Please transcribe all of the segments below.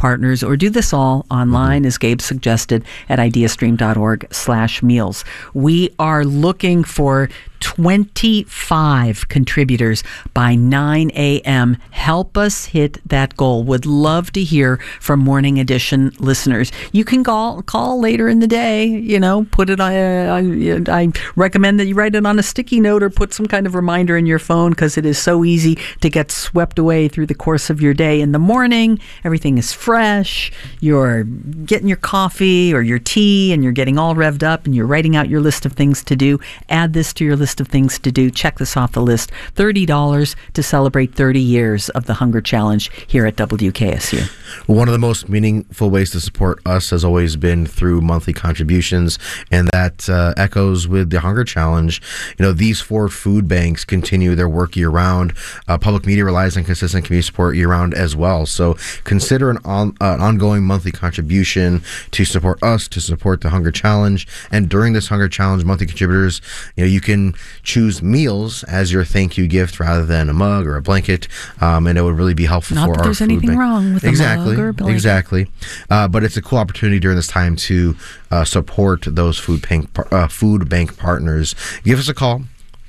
partners, or do this all online, as Gabe suggested, at ideastream.org/meals. We are looking for 25 contributors by 9 a.m. Help us hit that goal. Would love to hear from Morning Edition listeners. You can call later in the day, put it on, I recommend that you write it on a sticky note or put some kind of reminder in your phone, because it is so easy to get swept away through the course of your day. In the morning, everything is fresh. You're getting your coffee or your tea and you're getting all revved up and you're writing out your list of things to do. Add this to your list of things to do. Check this off the list. $30 to celebrate 30 years of the Hunger Challenge here at WKSU. One of the most meaningful ways to support us has always been through monthly contributions, and that echoes with the Hunger Challenge. These 4 food banks continue their work year-round. Public media relies on consistent community support year-round as well. So consider an ongoing monthly contribution to support us, to support the Hunger Challenge. And during this Hunger Challenge, monthly contributors, you can choose meals as your thank you gift rather than a mug or a blanket, and it would really be helpful Not for that our there's food anything bank. wrong with a mug or a blanket. Exactly. But it's a cool opportunity during this time to support those food bank partners. Give us a call,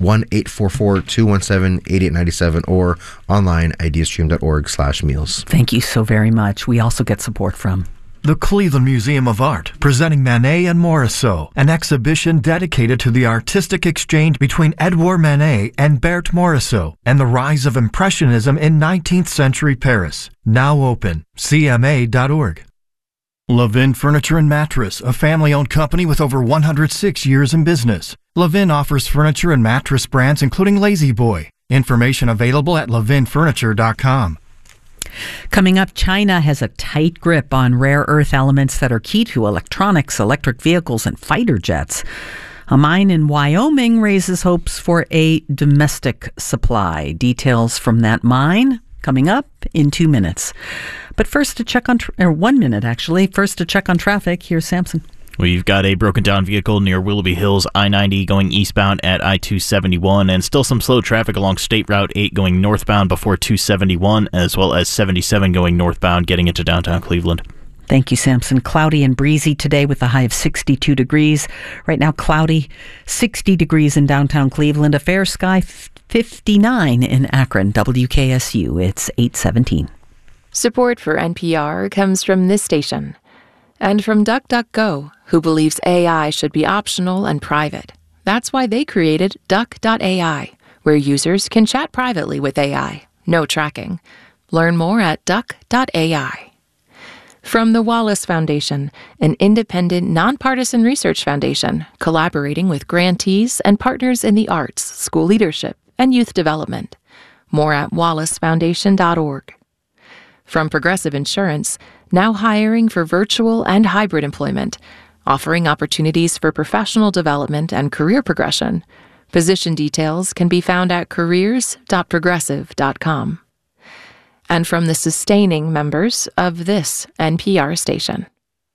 1-844-217-8897, or online, ideastream.org/meals. Thank you so very much. We also get support from the Cleveland Museum of Art, presenting Manet and Morisot, an exhibition dedicated to the artistic exchange between Edouard Manet and Berthe Morisot, and the rise of Impressionism in 19th century Paris. Now open, cma.org. Levin Furniture and Mattress, a family-owned company with over 106 years in business. Levin offers furniture and mattress brands including Lazy Boy. Information available at levinfurniture.com. Coming up, China has a tight grip on rare earth elements that are key to electronics, electric vehicles, and fighter jets. A mine in Wyoming raises hopes for a domestic supply. Details from that mine coming up in 2 minutes. But first, to check on 1 minute actually. First, to check on traffic. Here's Samson. We've got a broken down vehicle near Willoughby Hills, I-90 going eastbound at I-271, and still some slow traffic along State Route 8 going northbound before 271, as well as 77 going northbound getting into downtown Cleveland. Thank you, Samson. Cloudy and breezy today with a high of 62 degrees. Right now, cloudy, 60 degrees in downtown Cleveland. A fair sky, 59 in Akron. WKSU, it's 8:17. Support for NPR comes from this station. And from DuckDuckGo, who believes AI should be optional and private. That's why they created Duck.ai, where users can chat privately with AI. No tracking. Learn more at Duck.ai. From the Wallace Foundation, an independent, nonpartisan research foundation collaborating with grantees and partners in the arts, school leadership, and youth development. More at wallacefoundation.org. From Progressive Insurance, now hiring for virtual and hybrid employment, offering opportunities for professional development and career progression. Position details can be found at careers.progressive.com. And from the sustaining members of this NPR station.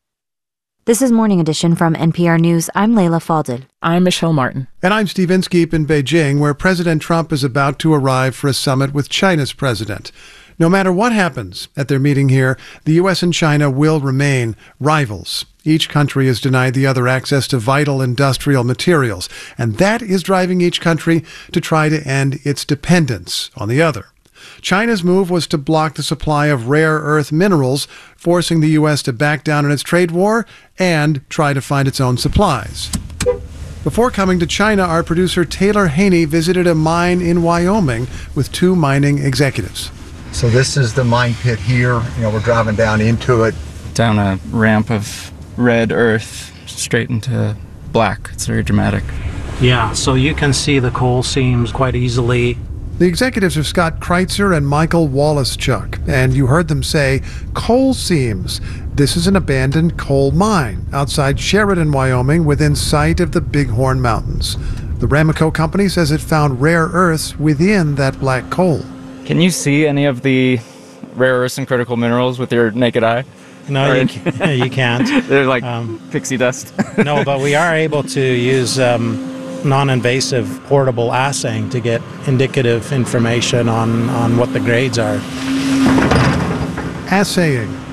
This is Morning Edition from NPR News. I'm Layla Falded. I'm Michelle Martin. And I'm Steve Inskeep in Beijing, where President Trump is about to arrive for a summit with China's president. No matter what happens at their meeting here, the U.S. and China will remain rivals. Each country has denied the other access to vital industrial materials, and that is driving each country to try to end its dependence on the other. China's move was to block the supply of rare earth minerals, forcing the U.S. to back down on its trade war and try to find its own supplies. Before coming to China, our producer Taylor Haney visited a mine in Wyoming with 2 mining executives. So this is the mine pit here. We're driving down into it. Down a ramp of red earth straight into black. It's very dramatic. Yeah, so you can see the coal seams quite easily. The executives are Scott Kreitzer and Michael Wallace-Chuck, and you heard them say coal seams. This is an abandoned coal mine outside Sheridan, Wyoming, within sight of the Bighorn Mountains. The Ramaco company says it found rare earths within that black coal. Can you see any of the rare earths and critical minerals with your naked eye? No, you can't. They're like pixie dust. No, but we are able to use non-invasive portable assaying to get indicative information on what the grades are. Assaying,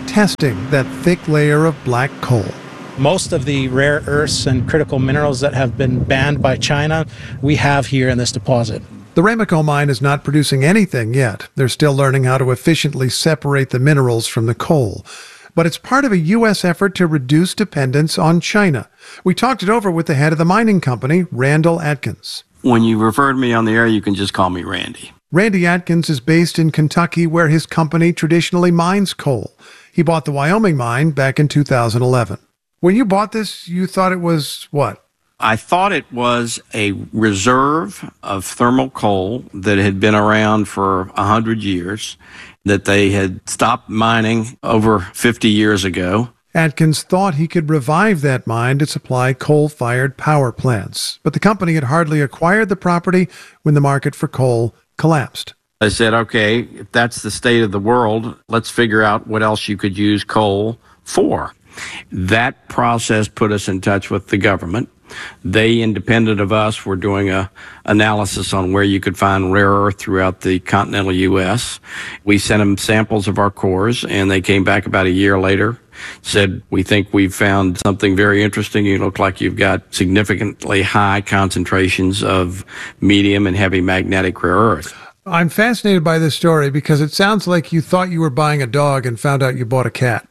testing that thick layer of black coal. Most of the rare earths and critical minerals that have been banned by China, we have here in this deposit. The Ramaco mine is not producing anything yet. They're still learning how to efficiently separate the minerals from the coal. But it's part of a U.S. effort to reduce dependence on China. We talked it over with the head of the mining company, Randall Atkins. When you refer to me on the air, you can just call me Randy. Randy Atkins is based in Kentucky, where his company traditionally mines coal. He bought the Wyoming mine back in 2011. When you bought this, you thought it was what? I thought it was a reserve of thermal coal that had been around for 100 years, that they had stopped mining over 50 years ago. Atkins thought he could revive that mine to supply coal-fired power plants, but the company had hardly acquired the property when the market for coal collapsed. I said, okay, if that's the state of the world, let's figure out what else you could use coal for. That process put us in touch with the government. They, independent of us, were doing a analysis on where you could find rare earth throughout the continental U.S. We sent them samples of our cores, and they came back about a year later, said, we think we've found something very interesting. You look like you've got significantly high concentrations of medium and heavy magnetic rare earth. I'm fascinated by this story because it sounds like you thought you were buying a dog and found out you bought a cat.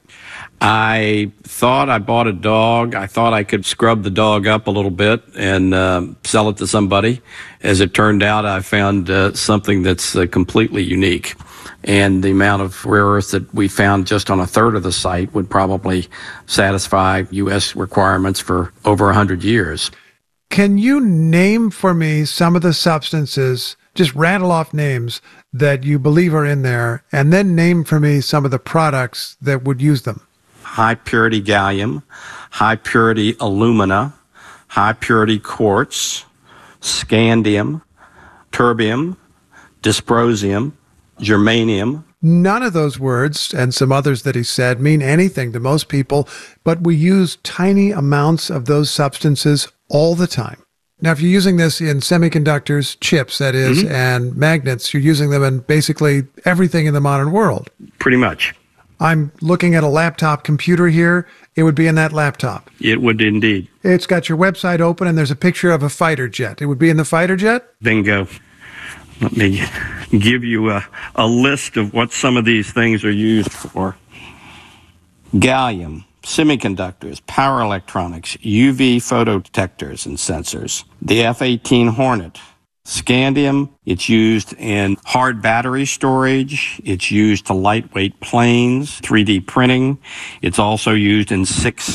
I thought I bought a dog. I thought I could scrub the dog up a little bit and sell it to somebody. As it turned out, I found something that's completely unique. And the amount of rare earth that we found just on a third of the site would probably satisfy U.S. requirements for over 100 years. Can you name for me some of the substances, just rattle off names, that you believe are in there, and then name for me some of the products that would use them? High purity gallium, high purity alumina, high purity quartz, scandium, terbium, dysprosium, germanium. None of those words and some others that he said mean anything to most people, but we use tiny amounts of those substances all the time. Now, if you're using this in semiconductors, chips, that is, and magnets, you're using them in basically everything in the modern world. Pretty much. I'm looking at a laptop computer here. It would be in that laptop. It would indeed. It's got your website open, and there's a picture of a fighter jet. It would be in the fighter jet? Bingo. Let me give you a list of what some of these things are used for. Gallium, semiconductors, power electronics, UV photodetectors and sensors. The F-18 Hornet. Scandium, it's used in hard battery storage. It's used to lightweight planes, 3D printing. It's also used in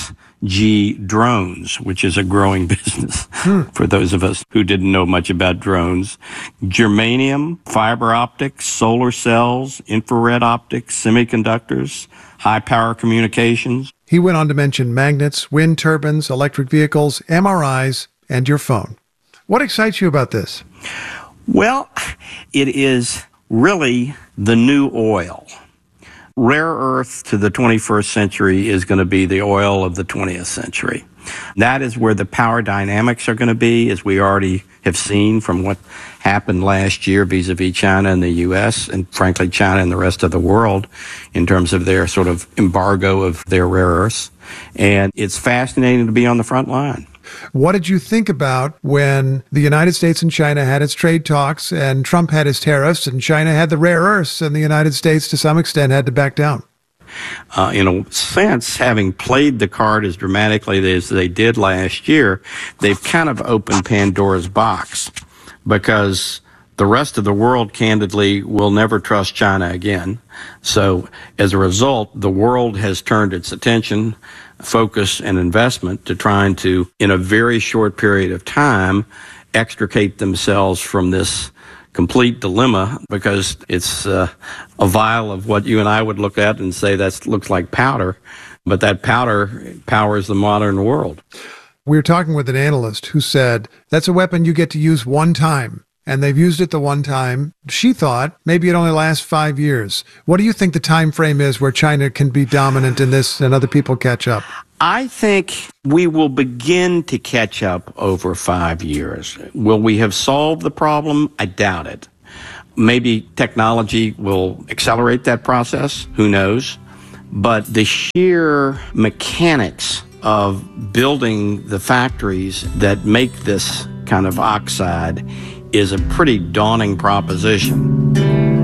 6G drones, which is a growing business for those of us who didn't know much about drones. Germanium, fiber optics, solar cells, infrared optics, semiconductors, high power communications. He went on to mention magnets, wind turbines, electric vehicles, MRIs, and your phone. What excites you about this? Well, it is really the new oil. Rare earth to the 21st century is going to be the oil of the 20th century. That is where the power dynamics are going to be, as we already have seen from what happened last year vis-a-vis China and the U.S., and frankly China and the rest of the world in terms of their sort of embargo of their rare earths. And it's fascinating to be on the front line. What did you think about when the United States and China had its trade talks and Trump had his tariffs and China had the rare earths and the United States to some extent had to back down? In a sense, having played the card as dramatically as they did last year, they've kind of opened Pandora's box, because the rest of the world, candidly, will never trust China again. So as a result, the world has turned its attention, focus, and investment to trying to, in a very short period of time, extricate themselves from this complete dilemma, because it's a vial of what you and I would look at and say that looks like powder, but that powder powers the modern world. We were talking with an analyst who said that's a weapon you get to use one time, and they've used it the one time. She thought maybe it only lasts 5 years. What do you think the time frame is where China can be dominant in this and other people catch up? I think we will begin to catch up over 5 years. Will we have solved the problem? I doubt it. Maybe technology will accelerate that process. Who knows? but the sheer mechanics of building the factories that make this kind of oxide is a pretty daunting proposition.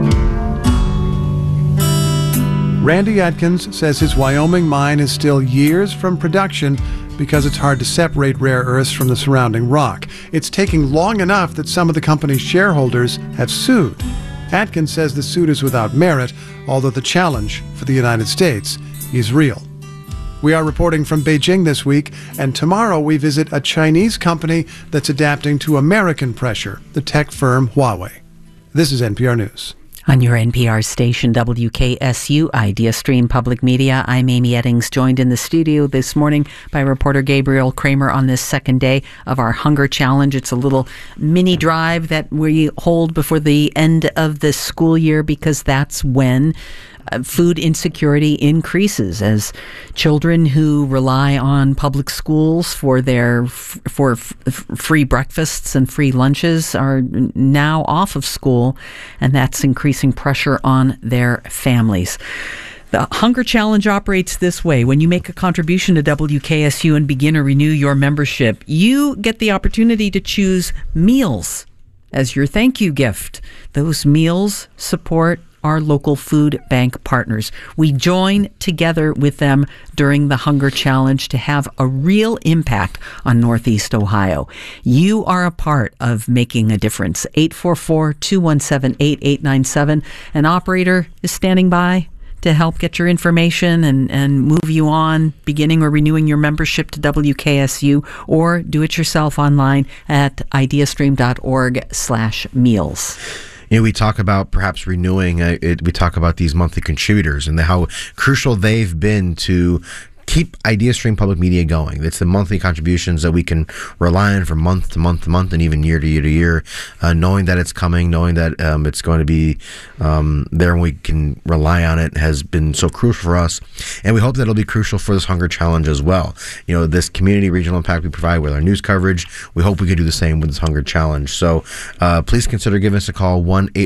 Randy Atkins says his Wyoming mine is still years from production because it's hard to separate rare earths from the surrounding rock. It's taking long enough that some of the company's shareholders have sued. Atkins says the suit is without merit, although the challenge for the United States is real. We are reporting from Beijing this week, and tomorrow we visit a Chinese company that's adapting to American pressure, the tech firm Huawei. This is NPR News. On your NPR station, WKSU, Idea Stream Public Media, I'm Amy Eddings, joined in the studio this morning by reporter Gabriel Kramer on this second day of our Hunger Challenge. It's a little mini drive that we hold before the end of the school year because that's when food insecurity increases as children who rely on public schools for their free breakfasts and free lunches are now off of school, and that's increasing pressure on their families. The Hunger Challenge operates this way. When you make a contribution to WKSU and begin or renew your membership, you get the opportunity to choose meals as your thank you gift. Those meals support our local food bank partners. We join together with them during the Hunger Challenge to have a real impact on Northeast Ohio. You are a part of making a difference. 844-217-8897. An operator is standing by to help get your information and move you on, beginning or renewing your membership to WKSU, or do it yourself online at ideastream.org/meals. You know, we talk about perhaps renewing we talk about these monthly contributors and how crucial they've been to keep Idea Stream Public Media going. It's the monthly contributions that we can rely on from month to month to month and even year to year to year, knowing that it's coming, knowing that it's going to be there and we can rely on it has been so crucial for us. And we hope that it'll be crucial for this Hunger Challenge as well. You know, this community regional impact we provide with our news coverage, we hope we can do the same with this Hunger Challenge. So please consider giving us a call,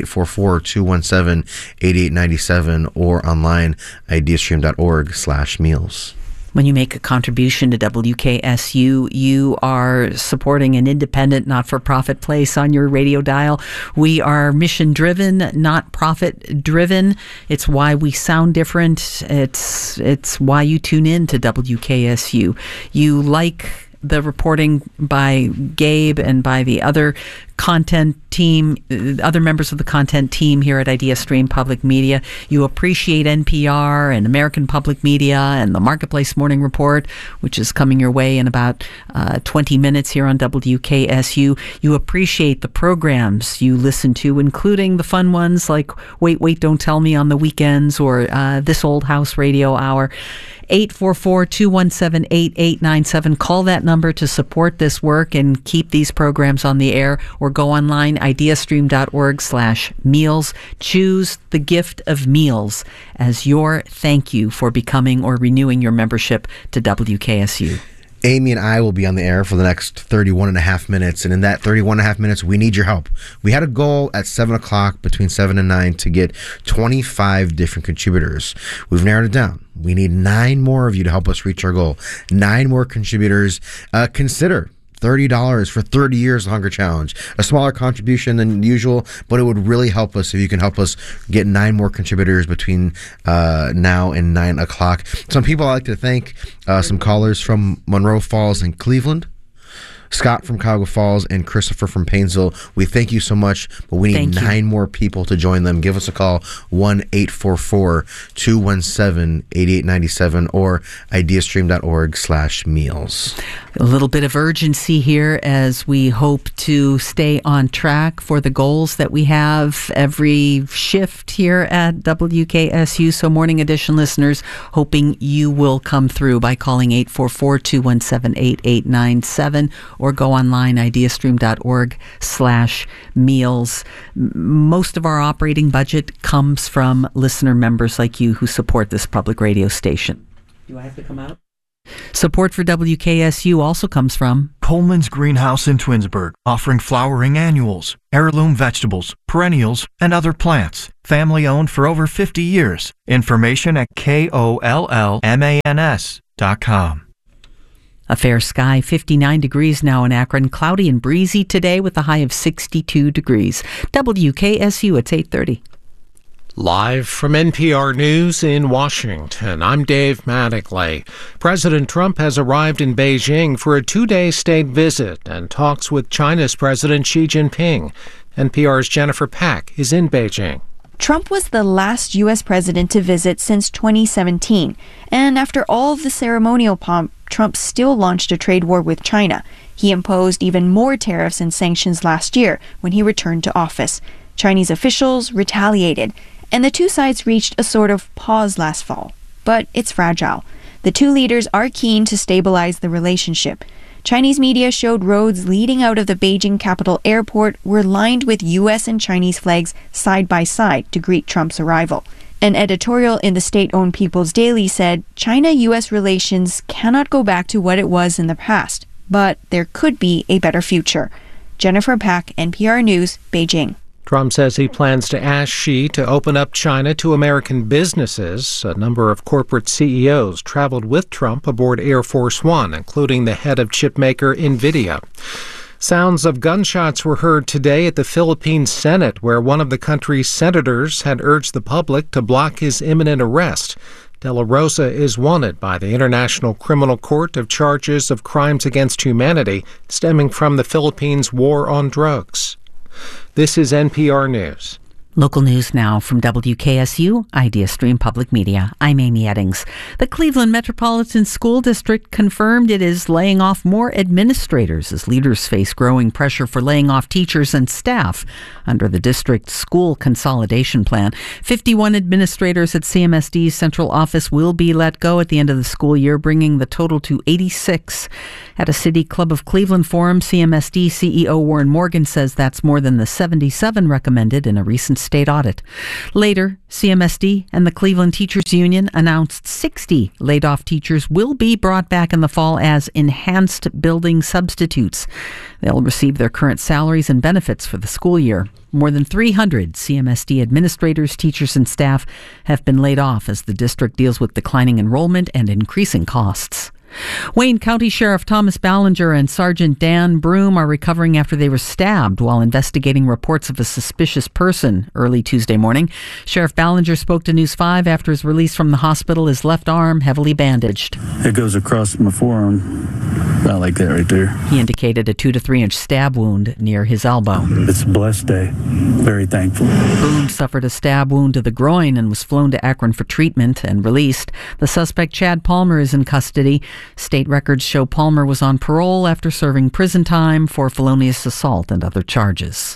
1-844-217-8897, or online, ideastream.org/meals. When you make a contribution to WKSU, you are supporting an independent, not-for-profit place on your radio dial. We are mission-driven, not profit-driven. It's why we sound different. It's why you tune in to WKSU. You like the reporting by Gabe and by the other content team, other members of the content team here at Idea Stream Public Media. You appreciate NPR and American Public Media and the Marketplace Morning Report, which is coming your way in about 20 minutes here on WKSU. You appreciate the programs you listen to, including the fun ones like Wait, Don't Tell Me on the weekends, or This Old House Radio Hour. 844-217-8897. Call that number to support this work and keep these programs on the air, or go online, ideastream.org/meals. Choose the gift of meals as your thank you for becoming or renewing your membership to WKSU. Amy and I will be on the air for the next 31 and a half minutes. And in that 31 and a half minutes, we need your help. We had a goal at 7 o'clock, between 7 and 9, to get 25 different contributors. We've narrowed it down. We need 9 more of you to help us reach our goal. 9 more contributors. Consider $30 for 30 years of Hunger Challenge. A smaller contribution than usual, but it would really help us if you can help us get 9 more contributors between now and 9 o'clock. Some people I like to thank, some callers from Monroe Falls and Cleveland, Scott from Cuyahoga Falls, and Christopher from Painesville. We thank you so much, but we need 9 more people to join them. Give us a call, 1-844-217-8897, or ideastream.org/meals. A little bit of urgency here as we hope to stay on track for the goals that we have every shift here at WKSU. So Morning Edition listeners, hoping you will come through by calling 844-217-8897, or go online, ideastream.org/meals. Most of our operating budget comes from listener members like you who support this public radio station. Do I have to come out? Support for WKSU also comes from Coleman's Greenhouse in Twinsburg, offering flowering annuals, heirloom vegetables, perennials, and other plants. Family owned for over 50 years. Information at KOLLMANS.com. A fair sky, 59 degrees now in Akron. Cloudy and breezy today with a high of 62 degrees. WKSU, it's 8:30. Live from NPR News in Washington, I'm Dave Mattingly. President Trump has arrived in Beijing for a two-day state visit and talks with China's President Xi Jinping. NPR's Jennifer Pack is in Beijing. Trump was the last U.S. president to visit since 2017, and after all of the ceremonial pomp, Trump still launched a trade war with China. He imposed even more tariffs and sanctions last year when he returned to office. Chinese officials retaliated, and the two sides reached a sort of pause last fall. But it's fragile. The two leaders are keen to stabilize the relationship. Chinese media showed roads leading out of the Beijing Capital Airport were lined with U.S. and Chinese flags side by side to greet Trump's arrival. An editorial in the state-owned People's Daily said China-U.S. relations cannot go back to what it was in the past, but there could be a better future. Jennifer Pack, NPR News, Beijing. Trump says he plans to ask Xi to open up China to American businesses. A number of corporate CEOs traveled with Trump aboard Air Force One, including the head of chipmaker NVIDIA. Sounds of gunshots were heard today at the Philippine Senate, where one of the country's senators had urged the public to block his imminent arrest. De La Rosa is wanted by the International Criminal Court of charges of crimes against humanity stemming from the Philippines' war on drugs. This is NPR News. Local news now from WKSU, Idea Stream Public Media. I'm Amy Eddings. The Cleveland Metropolitan School District confirmed it is laying off more administrators as leaders face growing pressure for laying off teachers and staff under the district's school consolidation plan. 51 administrators at CMSD's central office will be let go at the end of the school year, bringing the total to 86. At a City Club of Cleveland forum, CMSD CEO Warren Morgan says that's more than the 77 recommended in a recent state audit. Later, CMSD and the Cleveland Teachers Union announced 60 laid-off teachers will be brought back in the fall as enhanced building substitutes. They'll receive their current salaries and benefits for the school year. More than 300 CMSD administrators, teachers, and staff have been laid off as the district deals with declining enrollment and increasing costs. Wayne County Sheriff Thomas Ballinger and Sergeant Dan Broom are recovering after they were stabbed while investigating reports of a suspicious person early Tuesday morning. Sheriff Ballinger spoke to News 5 after his release from the hospital, his left arm heavily bandaged. It goes across my forearm, about like that right there. He indicated a 2 to 3 inch stab wound near his elbow. It's a blessed day. Very thankful. Broom suffered a stab wound to the groin and was flown to Akron for treatment and released. The suspect, Chad Palmer, is in custody. State records show Palmer was on parole after serving prison time for felonious assault and other charges.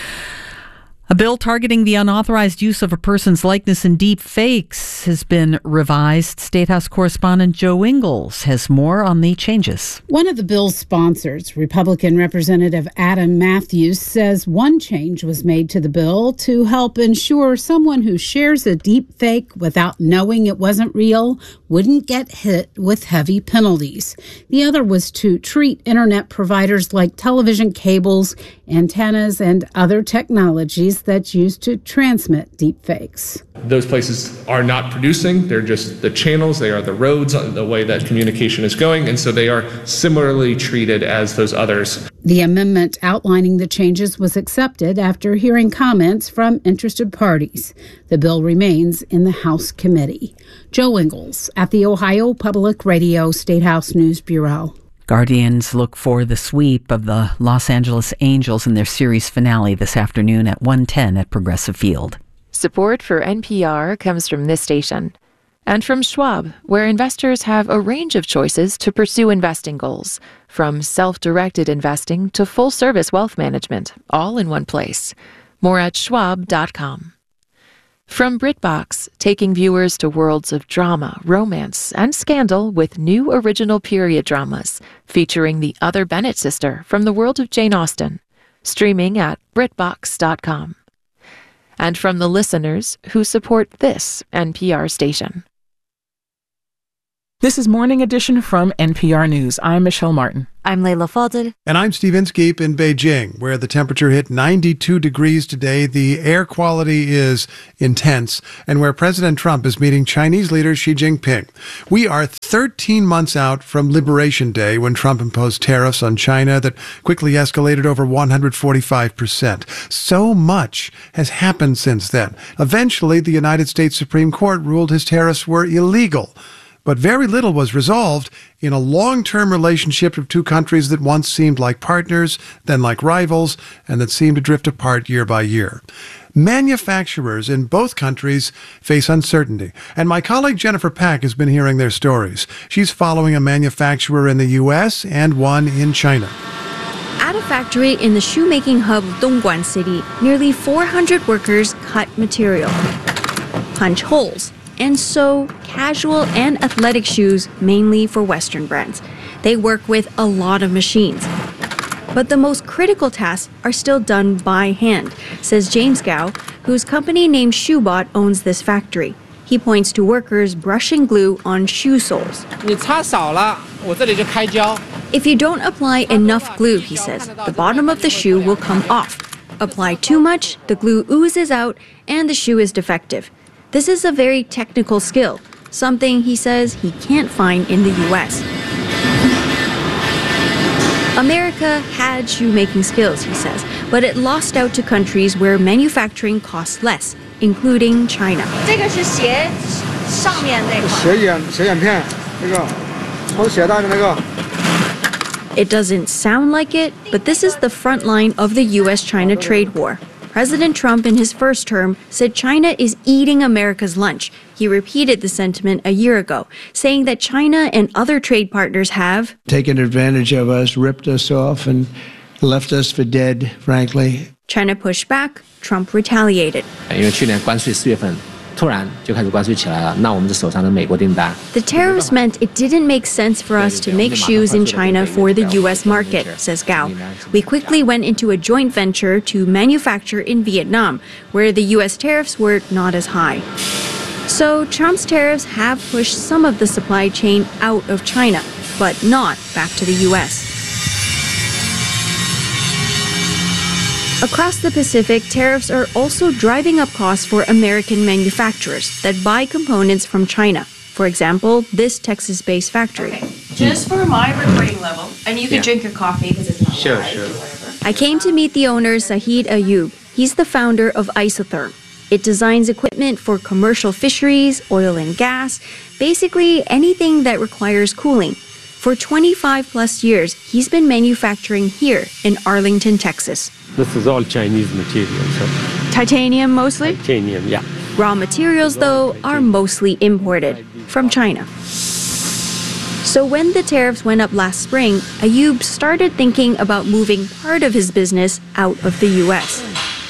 A bill targeting the unauthorized use of a person's likeness in deep fakes has been revised. State House correspondent Joe Ingles has more on the changes. One of the bill's sponsors, Republican Representative Adam Matthews, says one change was made to the bill to help ensure someone who shares a deep fake without knowing it wasn't real wouldn't get hit with heavy penalties. The other was to treat internet providers like television cables, antennas, and other technologies that's used to transmit deepfakes. Those places are not producing, they're just the channels, they are the roads, the way that communication is going, and so they are similarly treated as those others. The amendment outlining the changes was accepted after hearing comments from interested parties. The bill remains in the House committee. Joe Ingles at the Ohio Public Radio State House News Bureau. Guardians look for the sweep of the Los Angeles Angels in their series finale this afternoon at 1:10 at Progressive Field. Support for NPR comes from this station and from Schwab, where investors have a range of choices to pursue investing goals, from self-directed investing to full-service wealth management, all in one place. More at schwab.com. From BritBox, taking viewers to worlds of drama, romance, and scandal with new original period dramas featuring the other Bennett sister from the world of Jane Austen. Streaming at BritBox.com. And from the listeners who support this NPR station. This is Morning Edition from NPR News. I'm Michelle Martin. I'm Layla Fadel. And I'm Steve Inskeep in Beijing, where the temperature hit 92 degrees today. The air quality is intense, and where President Trump is meeting Chinese leader Xi Jinping. We are 13 months out from Liberation Day, when Trump imposed tariffs on China that quickly escalated over 145%. So much has happened since then. Eventually, the United States Supreme Court ruled his tariffs were illegal. But very little was resolved in a long-term relationship of two countries that once seemed like partners, then like rivals, and that seemed to drift apart year by year. Manufacturers in both countries face uncertainty, and my colleague Jennifer Pack has been hearing their stories. She's following a manufacturer in the U.S. and one in China. At a factory in the shoemaking hub of Dongguan City, nearly 400 workers cut material, punch holes, and sew casual and athletic shoes, mainly for Western brands. They work with a lot of machines. But the most critical tasks are still done by hand, says James Gao, whose company named Shoebot owns this factory. He points to workers brushing glue on shoe soles. If you don't apply enough glue, he says, the bottom of the shoe will come off. Apply too much, the glue oozes out, and the shoe is defective. This is a very technical skill, something he says he can't find in the U.S. America had shoemaking skills, he says, but it lost out to countries where manufacturing costs less, including China. It doesn't sound like it, but this is the front line of the U.S.-China trade war. President Trump, in his first term, said China is eating America's lunch. He repeated the sentiment a year ago, saying that China and other trade partners have taken advantage of us, ripped us off, and left us for dead, frankly. China pushed back, Trump retaliated. The tariffs meant it didn't make sense for us to make shoes in China for the U.S. market, says Gao. We quickly went into a joint venture to manufacture in Vietnam, where the U.S. tariffs were not as high. So Trump's tariffs have pushed some of the supply chain out of China, but not back to the U.S. Across the Pacific, tariffs are also driving up costs for American manufacturers that buy components from China. For example, this Texas-based factory. Just for my recording level, and you can drink your coffee because it's not Sure. I came to meet the owner, Sahid Ayub. He's the founder of Isotherm. It designs equipment for commercial fisheries, oil and gas, basically anything that requires cooling. For 25 plus years, he's been manufacturing here in Arlington, Texas. This is all Chinese materials. Titanium mostly? Titanium, yeah. Raw materials, though, are mostly imported from China. So when the tariffs went up last spring, Ayub started thinking about moving part of his business out of the U.S.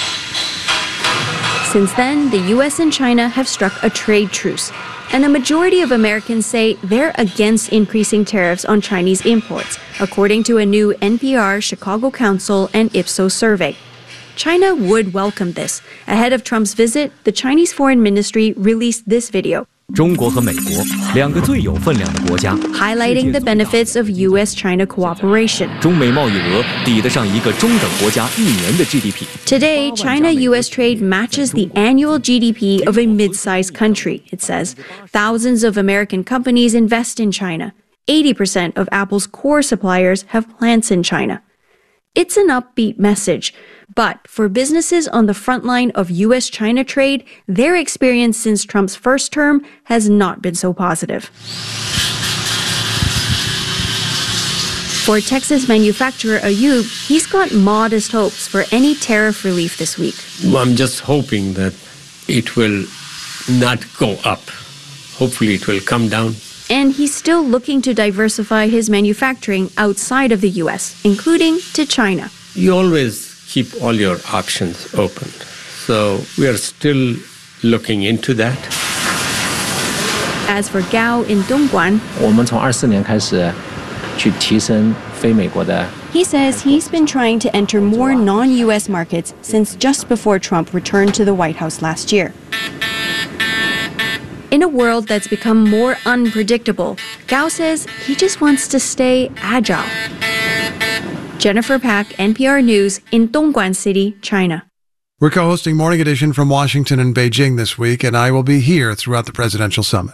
Since then, the U.S. and China have struck a trade truce. And a majority of Americans say they're against increasing tariffs on Chinese imports, according to a new NPR, Chicago Council, and Ipsos survey. China would welcome this. Ahead of Trump's visit, the Chinese Foreign Ministry released this video, 中国和美国两个最有分量的国家 highlighting the benefits of U.S.-China cooperation. 中美贸易额抵得上一个中等国家一年的 GDP. Today, China-U.S. trade matches the annual GDP of a mid-sized country, it says. Thousands of American companies invest in China. 80% of Apple's core suppliers have plants in China. It's an upbeat message. But for businesses on the front line of U.S.-China trade, their experience since Trump's first term has not been so positive. For Texas manufacturer Ayub, he's got modest hopes for any tariff relief this week. I'm just hoping that it will not go up. Hopefully it will come down. And he's still looking to diversify his manufacturing outside of the U.S., including to China. You always keep all your options open. So we are still looking into that. As for Gao in Dongguan, 我们从24年开始去提升非美国的 he says he's been trying to enter more non-U.S. markets since just before Trump returned to the White House last year. In a world that's become more unpredictable, Gao says he just wants to stay agile. Jennifer Pack, NPR News in Dongguan City, China. We're co-hosting Morning Edition from Washington and Beijing this week, and I will be here throughout the presidential summit.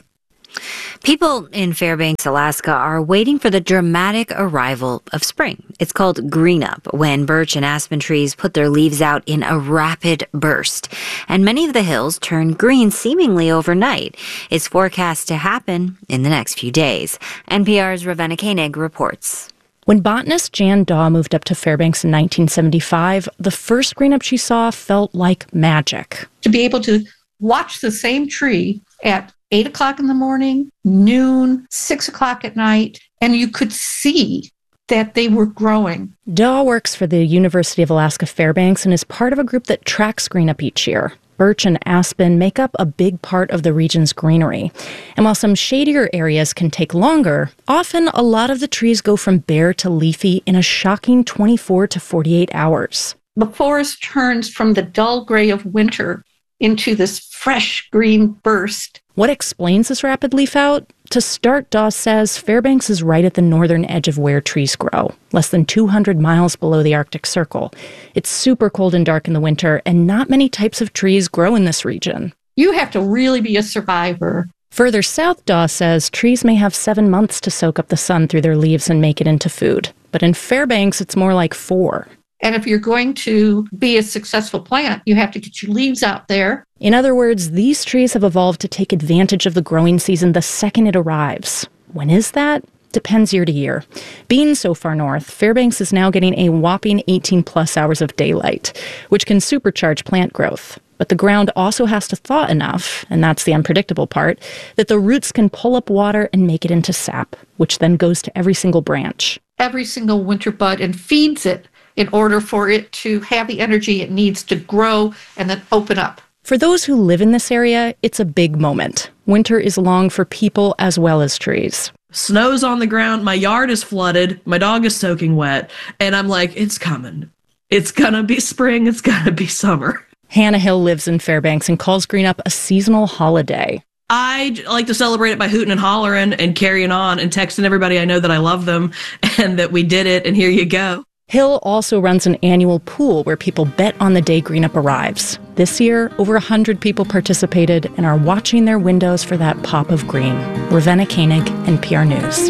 People in Fairbanks, Alaska are waiting for the dramatic arrival of spring. It's called green up, when birch and aspen trees put their leaves out in a rapid burst. And many of the hills turn green seemingly overnight. It's forecast to happen in the next few days. NPR's Ravenna Koenig reports. When botanist Jan Daw moved up to Fairbanks in 1975, the first green up she saw felt like magic. To be able to watch the same tree at 8 o'clock in the morning, noon, 6 o'clock at night, and you could see that they were growing. Daw works for the University of Alaska Fairbanks and is part of a group that tracks green up each year. Birch and aspen make up a big part of the region's greenery. And while some shadier areas can take longer, often a lot of the trees go from bare to leafy in a shocking 24 to 48 hours. The forest turns from the dull gray of winter into this fresh green burst. What explains this rapid leaf out? To start, Daw says Fairbanks is right at the northern edge of where trees grow, less than 200 miles below the Arctic Circle. It's super cold and dark in the winter, and not many types of trees grow in this region. You have to really be a survivor. Further south, Daw says trees may have 7 months to soak up the sun through their leaves and make it into food. But in Fairbanks, it's more like 4. And if you're going to be a successful plant, you have to get your leaves out there. In other words, these trees have evolved to take advantage of the growing season the second it arrives. When is that? Depends year to year. Being so far north, Fairbanks is now getting a whopping 18-plus hours of daylight, which can supercharge plant growth. But the ground also has to thaw enough, and that's the unpredictable part, that the roots can pull up water and make it into sap, which then goes to every single branch. Every single winter bud and feeds it in order for it to have the energy it needs to grow and then open up. For those who live in this area, it's a big moment. Winter is long for people as well as trees. Snow's on the ground, my yard is flooded, my dog is soaking wet, and I'm like, it's coming. It's gonna be spring, it's gonna be summer. Hannah Hill lives in Fairbanks and calls green up a seasonal holiday. I like to celebrate it by hooting and hollering and carrying on and texting everybody I know that I love them and that we did it, and here you go. Hill also runs an annual pool where people bet on the day green up arrives. This year, over 100 people participated and are watching their windows for that pop of green. Ravenna Koenig, NPR News.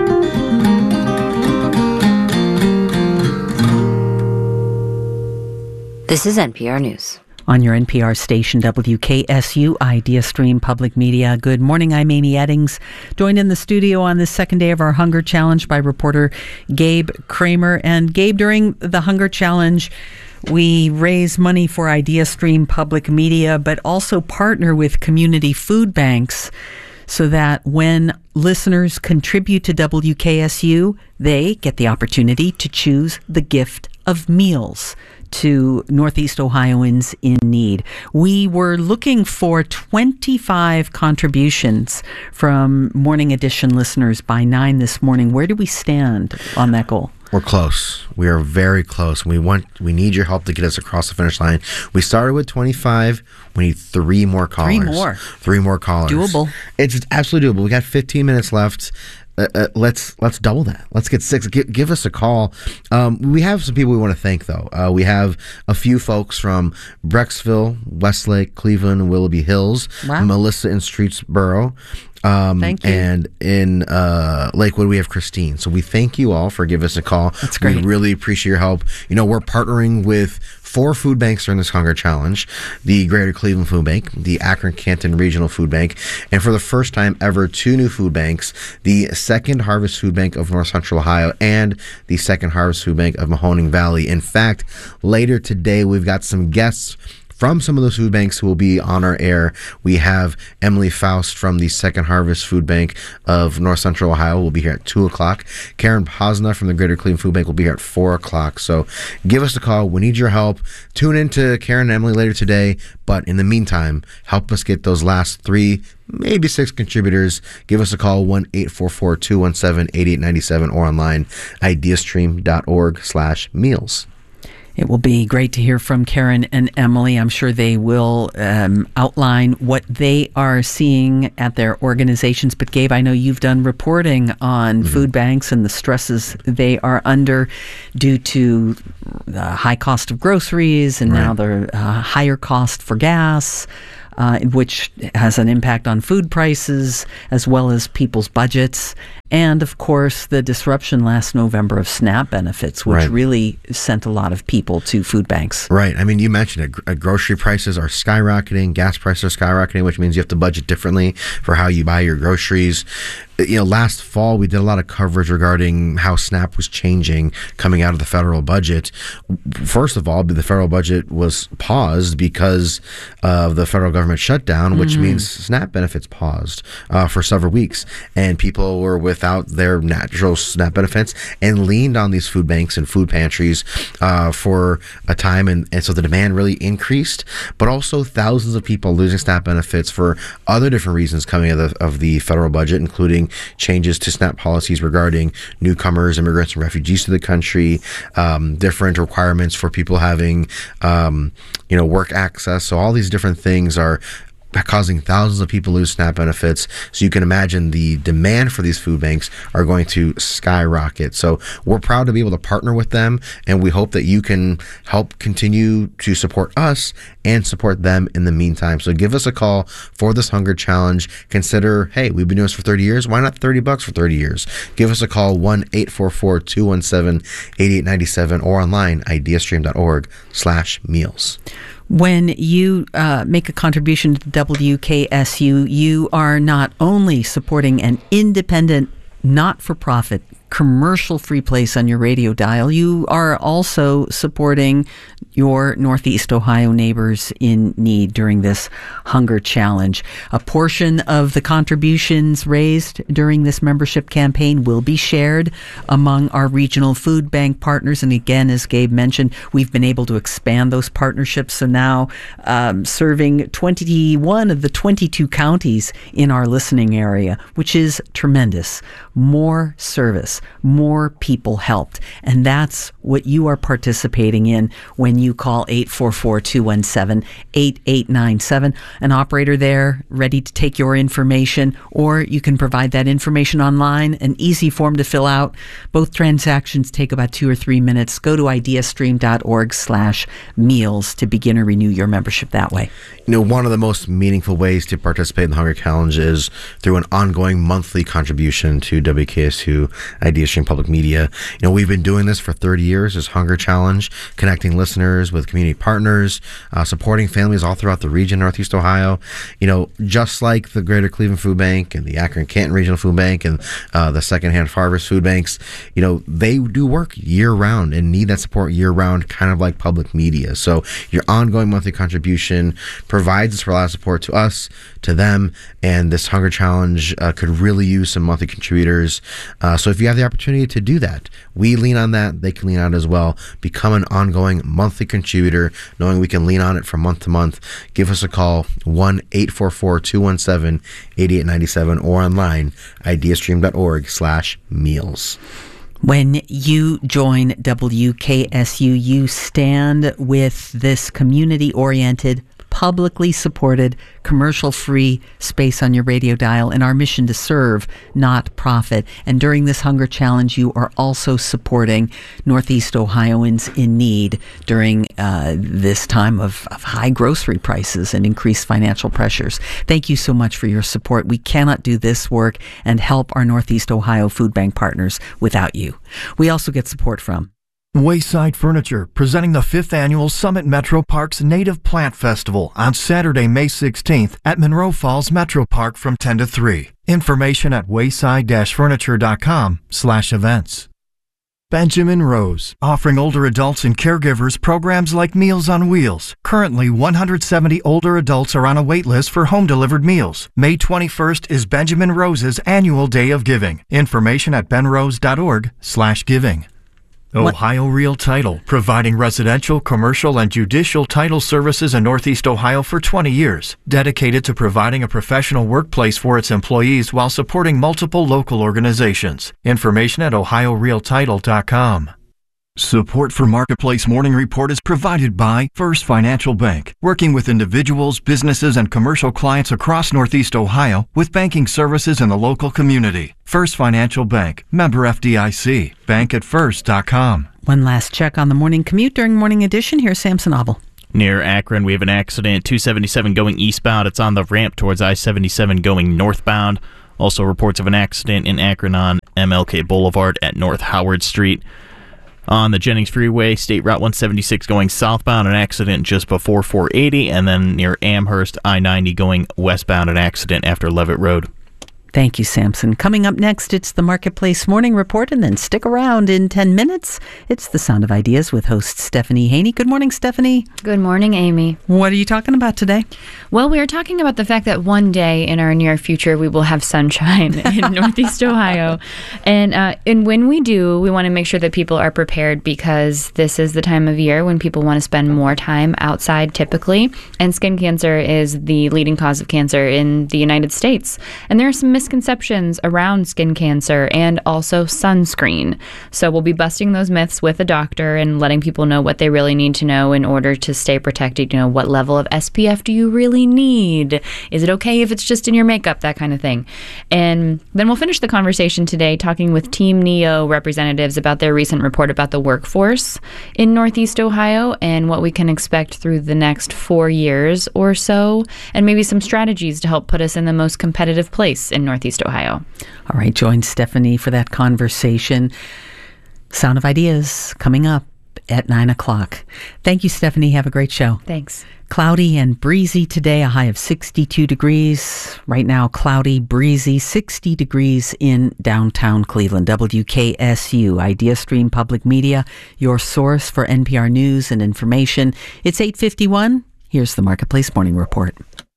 This is NPR News. On your NPR station, WKSU, Idea Stream Public Media. Good morning, I'm Amy Eddings, joined in the studio on this second day of our Hunger Challenge by reporter Gabe Kramer. And Gabe, during the Hunger Challenge, we raise money for Idea Stream Public Media, but also partner with community food banks so that when listeners contribute to WKSU, they get the opportunity to choose the gift of meals to Northeast Ohioans in need. We were looking for 25 contributions from Morning Edition listeners by 9 this morning. Where do we stand on that goal? We're close. We are very close. We need your help to get us across the finish line. We started with 25. We need 3 more callers. 3 more callers. Doable. It's absolutely doable. We got 15 minutes left. Let's double that. Let's get 6. Give us a call. We have some people we want to thank, though. We have a few folks from Brecksville, Westlake, Cleveland, and Willoughby Hills. Wow. Melissa in Streetsboro. Thank you. And in Lakewood, we have Christine. So we thank you all for giving us a call. That's great. We really appreciate your help. You know, we're partnering with 4 food banks during this Hunger Challenge: the Greater Cleveland Food Bank, the Akron-Canton Regional Food Bank, and for the first time ever, 2 new food banks: the Second Harvest Food Bank of North Central Ohio and the Second Harvest Food Bank of Mahoning Valley. In fact, later today, we've got some guests from some of those food banks who will be on our air. We have Emily Faust from the Second Harvest Food Bank of North Central Ohio will be here at 2 o'clock. Karen Posna from the Greater Cleveland Food Bank will be here at 4 o'clock. So give us a call. We need your help. Tune in to Karen and Emily later today. But in the meantime, help us get those last 3, maybe 6 contributors. Give us a call, 1-844-217-8897, or online, ideastream.org/meals. It will be great to hear from Karen and Emily. I'm sure they will outline what they are seeing at their organizations. But Gabe, I know you've done reporting on food banks and the stresses they are under due to the high cost of groceries and now the higher cost for gas, which has an impact on food prices as well as people's budgets. And, of course, the disruption last November of SNAP benefits, which really sent a lot of people to food banks. Right. I mean, you mentioned it. Grocery prices are skyrocketing. Gas prices are skyrocketing, which means you have to budget differently for how you buy your groceries. You know, last fall, we did a lot of coverage regarding how SNAP was changing coming out of the federal budget. First of all, the federal budget was paused because of the federal government shutdown, which means SNAP benefits paused for several weeks. And people were without their natural SNAP benefits and leaned on these food banks and food pantries for a time. And so the demand really increased, but also thousands of people losing SNAP benefits for other different reasons coming out of the federal budget, including changes to SNAP policies regarding newcomers, immigrants, and refugees to the country, different requirements for people having, work access. So all these different things are causing thousands of people to lose SNAP benefits. So you can imagine the demand for these food banks are going to skyrocket. So we're proud to be able to partner with them, and we hope that you can help continue to support us and support them in the meantime. So give us a call for this hunger challenge. Consider, hey, we've been doing this for 30 years. Why not $30 for 30 years? Give us a call, 1-844-217-8897 or online, ideastream.org/meals. When you make a contribution to WKSU, you are not only supporting an independent, not-for-profit, commercial-free place on your radio dial, you are also supporting your Northeast Ohio neighbors in need during this hunger challenge. A portion of the contributions raised during this membership campaign will be shared among our regional food bank partners. And again, as Gabe mentioned, we've been able to expand those partnerships. So now serving 21 of the 22 counties in our listening area, which is tremendous. More service, more people helped. And that's what you are participating in when you call 844-217-8897. An operator there ready to take your information, or you can provide that information online, an easy form to fill out. Both transactions take about 2 or 3 minutes. Go to ideastream.org/meals to begin or renew your membership that way. You know, one of the most meaningful ways to participate in the Hunger Challenge is through an ongoing monthly contribution to WKSU IdeaStream Public Media. You know, we've been doing this for 30 years, this Hunger Challenge, connecting listeners with community partners, supporting families all throughout the region, Northeast Ohio. You know, just like the Greater Cleveland Food Bank and the Akron-Canton Regional Food Bank and the Secondhand Harvest Food Banks, you know, they do work year-round and need that support year-round, kind of like public media. So your ongoing monthly contribution provides this reliable support to us, to them, and this Hunger Challenge could really use some monthly contributors. So if you have the opportunity to do that, we lean on that. They can lean on it as well. Become an ongoing monthly contributor, knowing we can lean on it from month to month. Give us a call, 1-844-217-8897 or online, ideastream.org/meals. When you join WKSU, you stand with this community-oriented, publicly supported, commercial-free space on your radio dial and our mission to serve, not profit. And during this Hunger Challenge, you are also supporting Northeast Ohioans in need during this time of high grocery prices and increased financial pressures. Thank you so much for your support. We cannot do this work and help our Northeast Ohio food bank partners without you. We also get support from Wayside Furniture, presenting the 5th Annual Summit Metro Parks Native Plant Festival on Saturday, May 16th at Monroe Falls Metro Park from 10 to 3. Information at wayside-furniture.com/events. Benjamin Rose, offering older adults and caregivers programs like Meals on Wheels. Currently, 170 older adults are on a wait list for home-delivered meals. May 21st is Benjamin Rose's annual Day of Giving. Information at benrose.org/giving. Ohio Real Title, providing residential, commercial, and judicial title services in Northeast Ohio for 20 years, dedicated to providing a professional workplace for its employees while supporting multiple local organizations. Information at ohiorealtitle.com. Support for Marketplace Morning Report is provided by First Financial Bank, working with individuals, businesses, and commercial clients across Northeast Ohio with banking services in the local community. First Financial Bank, member FDIC, bankatfirst.com. One last check on the morning commute during Morning Edition. Here's Samson Abel. Near Akron, we have an accident, 277 going eastbound. It's on the ramp towards I-77 going northbound. Also reports of an accident in Akron on MLK Boulevard at North Howard Street. On the Jennings Freeway, State Route 176 going southbound, an accident just before 480, and then near Amherst, I-90 going westbound, an accident after Levitt Road. Thank you, Samson. Coming up next, it's the Marketplace Morning Report, and then stick around in 10 minutes. It's The Sound of Ideas with host Stephanie Haney. Good morning, Stephanie. Good morning, Amy. What are you talking about today? Well, we are talking about the fact that one day in our near future, we will have sunshine in Northeast Ohio. And when we do, we want to make sure that people are prepared because this is the time of year when people want to spend more time outside typically. And skin cancer is the leading cause of cancer in the United States. And there are some misconceptions around skin cancer and also sunscreen. So we'll be busting those myths with a doctor and letting people know what they really need to know in order to stay protected. You know, what level of SPF do you really need? Is it okay if it's just in your makeup? That kind of thing. And then we'll finish the conversation today talking with Team NEO representatives about their recent report about the workforce in Northeast Ohio and what we can expect through the next 4 years or so, and maybe some strategies to help put us in the most competitive place in Northeast Ohio. All right, join Stephanie for that conversation. Sound of Ideas coming up at 9 o'clock. Thank you, Stephanie. Have a great show. Thanks. Cloudy and breezy today, a high of 62 degrees. Right now, cloudy, breezy, 60 degrees in downtown Cleveland. WKSU, Idea Stream Public Media, your source for NPR news and information. It's 8:51. Here's the Marketplace Morning Report.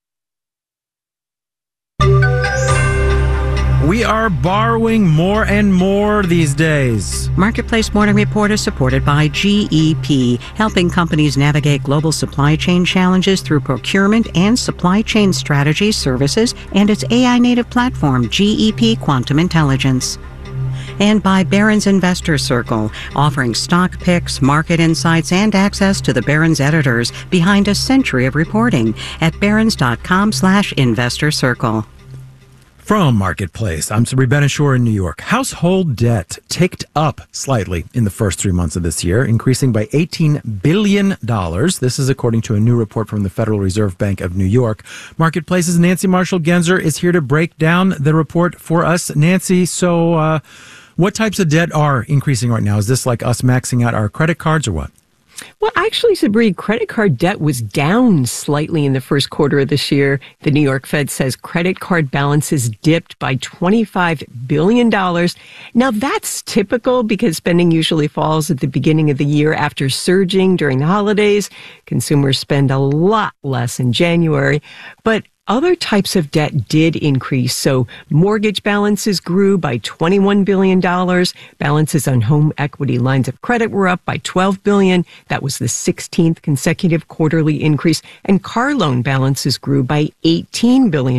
We are borrowing more and more these days. Marketplace Morning Report is supported by GEP, helping companies navigate global supply chain challenges through procurement and supply chain strategy services and its AI-native platform, GEP Quantum Intelligence. And by Barron's Investor Circle, offering stock picks, market insights, and access to the Barron's editors behind a century of reporting at barrons.com/investor circle. From Marketplace, I'm Sabri Ben-Achour in New York. Household debt ticked up slightly in the first 3 months of this year, increasing by $18 billion. This is according to a new report from the Federal Reserve Bank of New York. Marketplace's Nancy Marshall-Genzer is here to break down the report for us. Nancy, so what types of debt are increasing right now? Is this like us maxing out our credit cards or what? Well, actually, Sabri, credit card debt was down slightly in the first quarter of this year. The New York Fed says credit card balances dipped by $25 billion. Now, that's typical because spending usually falls at the beginning of the year after surging during the holidays. Consumers spend a lot less in January. But other types of debt did increase. So mortgage balances grew by $21 billion. Balances on home equity lines of credit were up by $12 billion. That was the 16th consecutive quarterly increase. And car loan balances grew by $18 billion.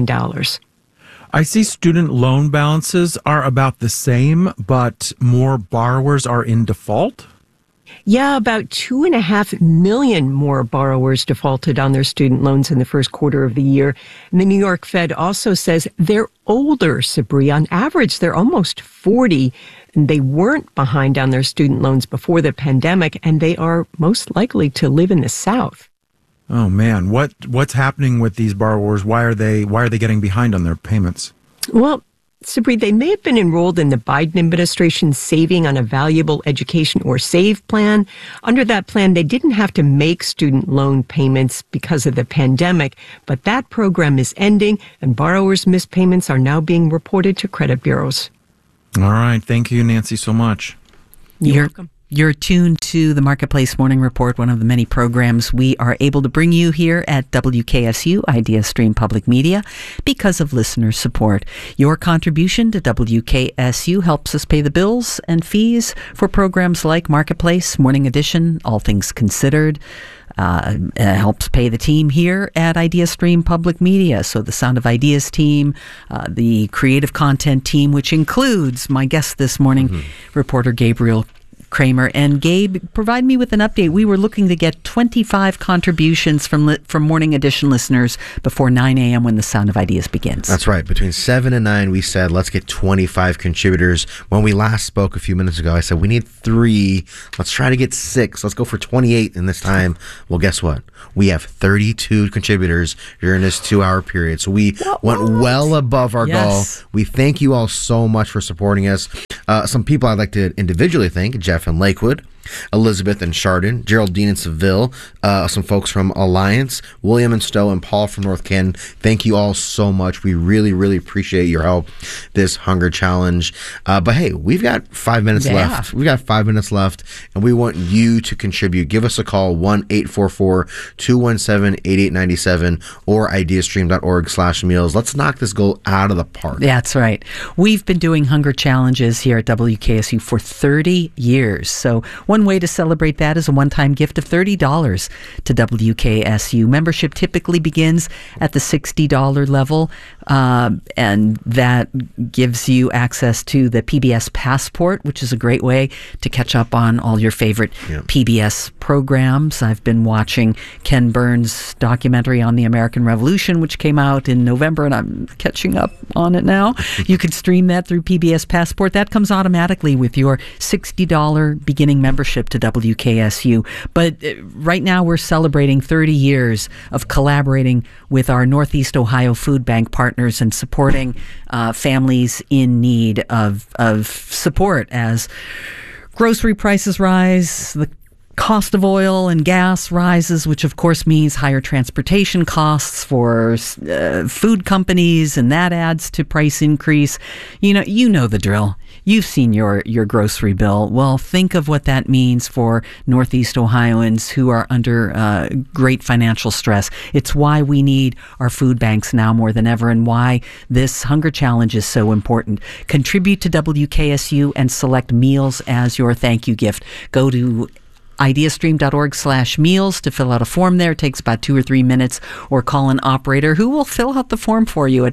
I see student loan balances are about the same, but more borrowers are in default. Yeah, about 2.5 million more borrowers defaulted on their student loans in the first quarter of the year. And the New York Fed also says they're older, Sabri. On average, they're almost 40. And they weren't behind on their student loans before the pandemic, and they are most likely to live in the South. Oh, man. What's happening with these borrowers? Why are they getting behind on their payments? Well, Sabri, they may have been enrolled in the Biden administration's Saving on a Valuable Education or SAVE plan. Under that plan, they didn't have to make student loan payments because of the pandemic, but that program is ending, and borrowers' missed payments are now being reported to credit bureaus. All right. Thank you, Nancy, so much. You're welcome. You're tuned to the Marketplace Morning Report, one of the many programs we are able to bring you here at WKSU, Idea Stream Public Media, because of listener support. Your contribution to WKSU helps us pay the bills and fees for programs like Marketplace, Morning Edition, All Things Considered. Helps pay the team here at Idea Stream Public Media. So the Sound of Ideas team, the creative content team, which includes my guest this morning, reporter Gabriel Kramer. And Gabe, provide me with an update. We were looking to get 25 contributions from Morning Edition listeners before 9 a.m. when the Sound of Ideas begins. That's right. Between 7 and 9, we said, let's get 25 contributors. When we last spoke a few minutes ago, I said, we need 3. Let's try to get 6. Let's go for 28 in this time. Well, guess what? We have 32 contributors during this 2-hour period. So we went well above our goal. We thank you all so much for supporting us. Some people I'd like to individually thank: Jeff in Lakewood, Elizabeth in Chardon, Geraldine in Seville, some folks from Alliance, William in Stowe, and Paul from North Canton. Thank you all so much. We really, really appreciate your help this hunger challenge. But hey, we've got 5 minutes left. We've got 5 minutes left, and we want you to contribute. Give us a call, 1-844-217-8897 or ideastream.org/meals. Let's knock this goal out of the park. That's right. We've been doing hunger challenges here at WKSU for 30 years. So one way to celebrate that is a one-time gift of $30 to WKSU. Membership typically begins at the $60 level, and that gives you access to the PBS Passport, which is a great way to catch up on all your favorite PBS programs. I've been watching Ken Burns' documentary on the American Revolution, which came out in November, and I'm catching up on it now. You can stream that through PBS Passport. That comes automatically with your $60 beginning membership to WKSU. But right now we're celebrating 30 years of collaborating with our Northeast Ohio Food Bank partners and supporting families in need of support as grocery prices rise, the cost of oil and gas rises, which of course means higher transportation costs for food companies, and that adds to price increase. You know the drill. You've seen your grocery bill. Well, think of what that means for Northeast Ohioans who are under great financial stress. It's why we need our food banks now more than ever, and why this hunger challenge is so important. Contribute to WKSU and select meals as your thank you gift. Go to ideastream.org/meals to fill out a form there. It takes about 2 or 3 minutes, or call an operator who will fill out the form for you at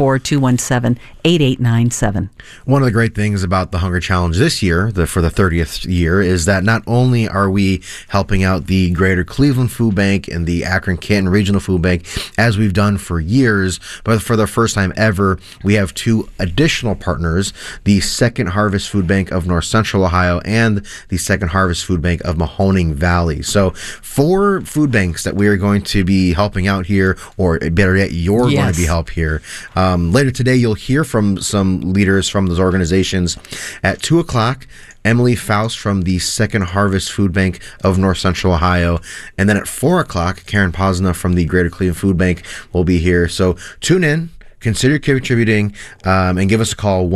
844-217-8897. One of the great things about the Hunger Challenge this year, for the 30th year, is that not only are we helping out the Greater Cleveland Food Bank and the Akron-Canton Regional Food Bank, as we've done for years, but for the first time ever, we have 2 additional partners, the Second Harvest Food Bank of North Central Ohio and the Second Harvest Food Bank of Mahoning Valley. So 4 food banks that we are going to be helping out here, or better yet, you're going to be helped here. Later today, you'll hear from some leaders from those organizations. At 2 o'clock, Emily Faust from the Second Harvest Food Bank of North Central Ohio. And then at 4 o'clock, Karen Posna from the Greater Cleveland Food Bank will be here. So tune in. Consider contributing, and give us a call,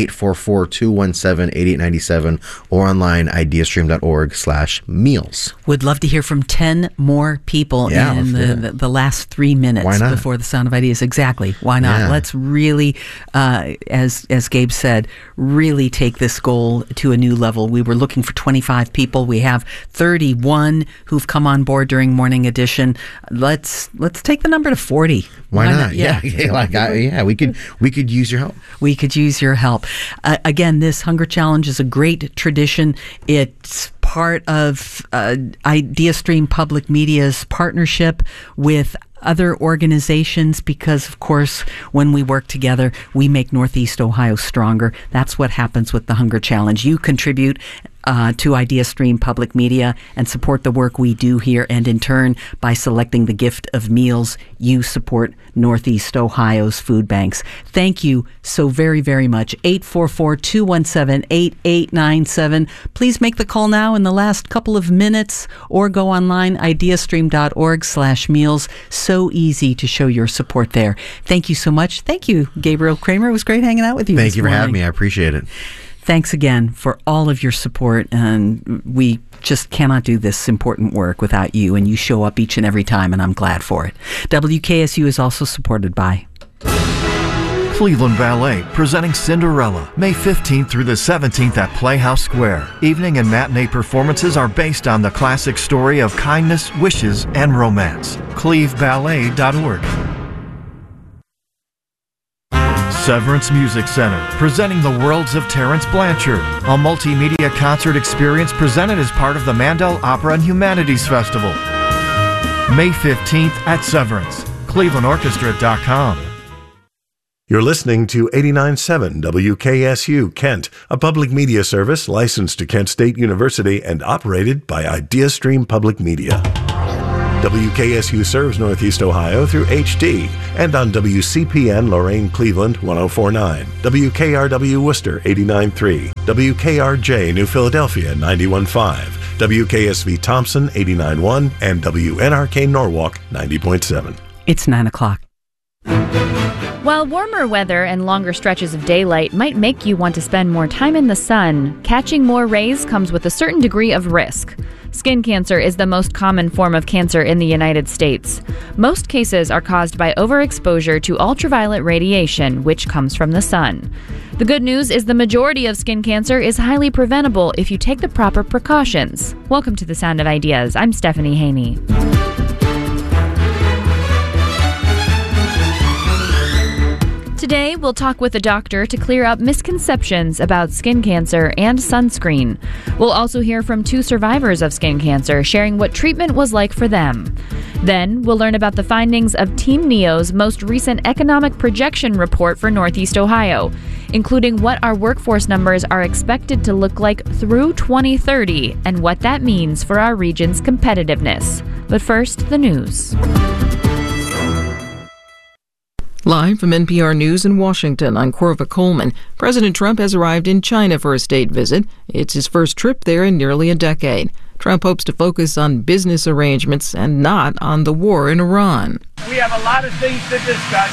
1-844-217-8897, or online, ideastream.org/meals. Would love to hear from 10 more people in the last 3 minutes before the Sound of Ideas. Exactly. Why not? Yeah. Let's really, as Gabe said, really take this goal to a new level. We were looking for 25 people. We have 31 who've come on board during Morning Edition. Let's take the number to 40. Why not? Yeah. We could use your help. We could use your help. Again, this Hunger Challenge is a great tradition. It's part of IdeaStream Public Media's partnership with other organizations, because of course when we work together we make Northeast Ohio stronger. That's what happens with the Hunger Challenge. You contribute to IdeaStream Public Media and support the work we do here, and in turn, by selecting the gift of meals, you support Northeast Ohio's food banks. Thank you so very, very much. 844-217-8897. Please make the call now in the last couple of minutes, or go online, ideastream.org/meals. So easy to show your support there. Thank you so much. Thank you, Gabriel Kramer. It was great hanging out with you. Thank you for having me. I appreciate it. Thanks again for all of your support, and we just cannot do this important work without you, and you show up each and every time, and I'm glad for it. WKSU is also supported by Cleveland Ballet, presenting Cinderella, May 15th through the 17th at Playhouse Square. Evening and matinee performances are based on the classic story of kindness, wishes, and romance. cleveballet.org. Severance Music Center, presenting the worlds of Terence Blanchard, a multimedia concert experience presented as part of the Mandel Opera and Humanities Festival. May 15th at Severance, clevelandorchestra.com. You're listening to 89.7 WKSU Kent, a public media service licensed to Kent State University and operated by IdeaStream Public Media. WKSU serves Northeast Ohio through HD and on WCPN Lorain Cleveland 104.9, WKRW Worcester 89.3, WKRJ New Philadelphia 91.5, WKSV Thompson 89.1, and WNRK Norwalk 90.7. It's 9 o'clock. While warmer weather and longer stretches of daylight might make you want to spend more time in the sun, catching more rays comes with a certain degree of risk. Skin cancer is the most common form of cancer in the United States. Most cases are caused by overexposure to ultraviolet radiation, which comes from the sun. The good news is the majority of skin cancer is highly preventable if you take the proper precautions. Welcome to The Sound of Ideas. I'm Stephanie Haney. Today, we'll talk with a doctor to clear up misconceptions about skin cancer and sunscreen. We'll also hear from 2 survivors of skin cancer sharing what treatment was like for them. Then, we'll learn about the findings of Team NEO's most recent economic projection report for Northeast Ohio, including what our workforce numbers are expected to look like through 2030 and what that means for our region's competitiveness. But first, the news. Live from NPR News in Washington, I'm Corva Coleman. President Trump has arrived in China for a state visit. It's his first trip there in nearly a decade. Trump hopes to focus on business arrangements and not on the war in Iran. We have a lot of things to discuss.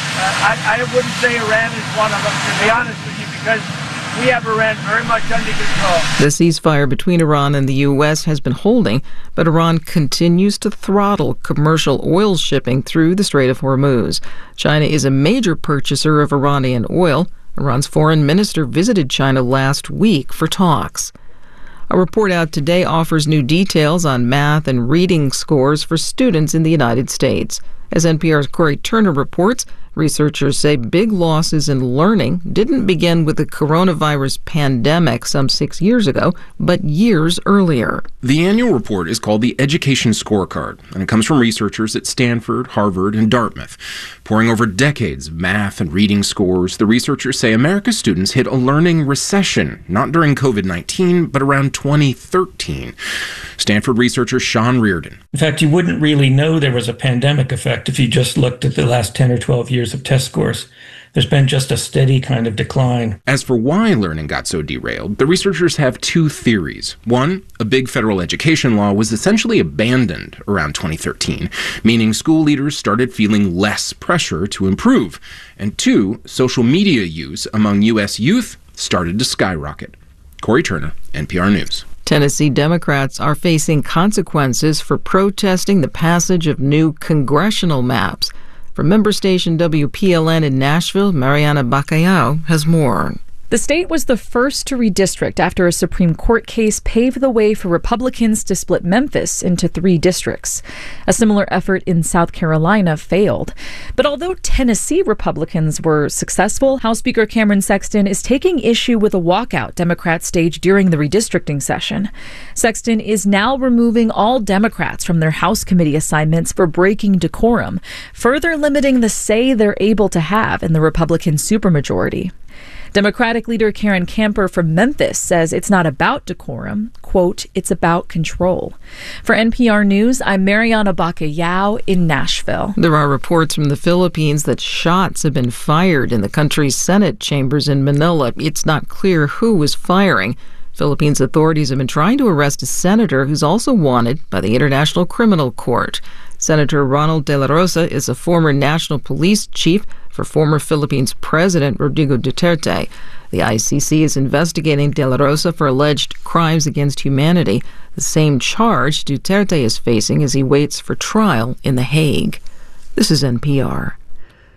I wouldn't say Iran is one of them, to be honest with you, because we have Iran very much under control. The ceasefire between Iran and the U.S. has been holding, but Iran continues to throttle commercial oil shipping through the Strait of Hormuz. China is a major purchaser of Iranian oil. Iran's foreign minister visited China last week for talks. A report out today offers new details on math and reading scores for students in the United States. As NPR's Corey Turner reports, researchers say big losses in learning didn't begin with the coronavirus pandemic some 6 years ago, but years earlier. The annual report is called the Education Scorecard, and it comes from researchers at Stanford, Harvard, and Dartmouth. Poring over decades of math and reading scores, the researchers say America's students hit a learning recession, not during COVID-19, but around 2013. Stanford researcher Sean Reardon. In fact, you wouldn't really know there was a pandemic effect if you just looked at the last 10 or 12 years of test scores. There's been just a steady kind of decline. As for why learning got so derailed, the researchers have 2 theories. One, a big federal education law was essentially abandoned around 2013, meaning school leaders started feeling less pressure to improve. And 2, social media use among U.S. youth started to skyrocket. Corey Turner, NPR News. Tennessee Democrats are facing consequences for protesting the passage of new congressional maps. From member station WPLN in Nashville, Mariana Bacallao has more. The state was the first to redistrict after a Supreme Court case paved the way for Republicans to split Memphis into 3 districts. A similar effort in South Carolina failed. But although Tennessee Republicans were successful, House Speaker Cameron Sexton is taking issue with a walkout Democrats staged during the redistricting session. Sexton is now removing all Democrats from their House committee assignments for breaking decorum, further limiting the say they're able to have in the Republican supermajority. Democratic leader Karen Camper from Memphis says it's not about decorum. Quote, it's about control. For NPR News, I'm Mariana Bacallao in Nashville. There are reports from the Philippines that shots have been fired in the country's Senate chambers in Manila. It's not clear who was firing. Philippines authorities have been trying to arrest a senator who's also wanted by the International Criminal Court. Senator Ronald De La Rosa is a former national police chief for former Philippines President Rodrigo Duterte. The ICC is investigating De La Rosa for alleged crimes against humanity, the same charge Duterte is facing as he waits for trial in The Hague. This is NPR.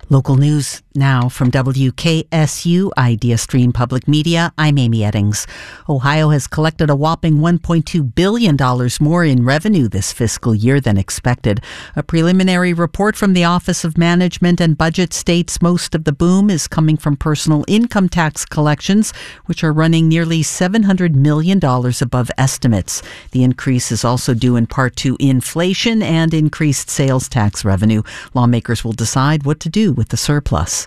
Local news now from WKSU Idea Stream Public Media. I'm Amy Eddings. Ohio has collected a whopping $1.2 billion more in revenue this fiscal year than expected. A preliminary report from the Office of Management and Budget states most of the boom is coming from personal income tax collections, which are running nearly $700 million above estimates. The increase is also due in part to inflation and increased sales tax revenue. Lawmakers will decide what to do with the surplus.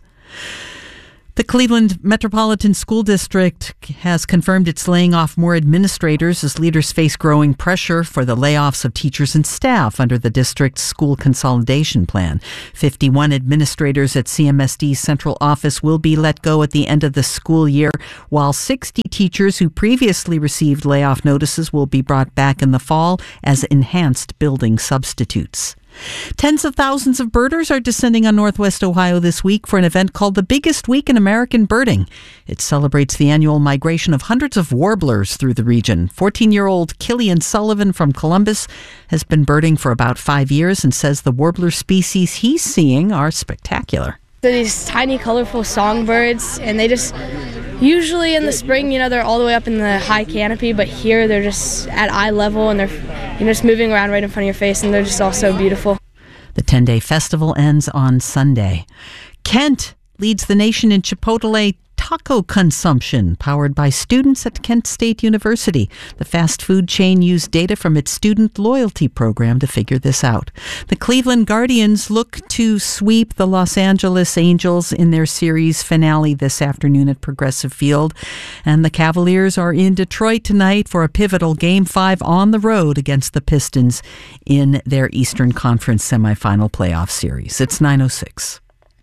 The Cleveland Metropolitan School District has confirmed it's laying off more administrators as leaders face growing pressure for the layoffs of teachers and staff under the district's school consolidation plan. 51 administrators at CMSD's central office will be let go at the end of the school year, while 60 teachers who previously received layoff notices will be brought back in the fall as enhanced building substitutes. Tens of thousands of birders are descending on Northwest Ohio this week for an event called the Biggest Week in American Birding. It celebrates the annual migration of hundreds of warblers through the region. 14-year-old Killian Sullivan from Columbus has been birding for about 5 years and says the warbler species he's seeing are spectacular. They're these tiny, colorful songbirds, and they just, usually in the spring, they're all the way up in the high canopy, but here they're just at eye level, and they're just moving around right in front of your face, and they're just all so beautiful. The 10-day festival ends on Sunday. Kent leads the nation in Chipotle taco consumption, powered by students at Kent State University. The fast food chain used data from its student loyalty program to figure this out. The Cleveland Guardians look to sweep the Los Angeles Angels in their series finale this afternoon at Progressive Field. And the Cavaliers are in Detroit tonight for a pivotal Game 5 on the road against the Pistons in their Eastern Conference semifinal playoff series. It's 9:06.